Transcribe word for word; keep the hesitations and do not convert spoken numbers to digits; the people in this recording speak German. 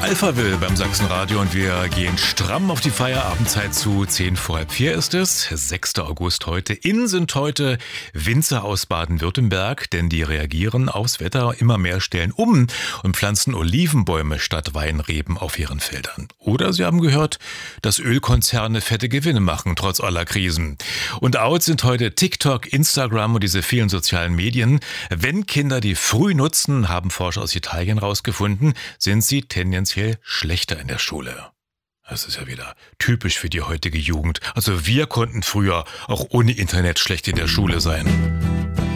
Alphaville beim Sachsenradio und wir gehen stramm auf die Feierabendzeit zu. Zehn vor halb vier ist es, sechster August heute. Innen sind heute Winzer aus Baden-Württemberg, denn die reagieren aufs Wetter. Immer mehr stellen um und pflanzen Olivenbäume statt Weinreben auf ihren Feldern. Oder sie haben gehört, dass Ölkonzerne fette Gewinne machen, trotz aller Krisen. Und out sind heute TikTok, Instagram und diese vielen sozialen Medien. Wenn Kinder die früh nutzen, haben Forscher aus Italien rausgefunden, sind sie tendenziell schlechter in der Schule. Das ist ja wieder typisch für die heutige Jugend. Also wir konnten früher auch ohne Internet schlecht in der Schule sein.